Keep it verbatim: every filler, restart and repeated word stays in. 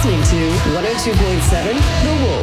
listening to one oh two point seven The Wolf.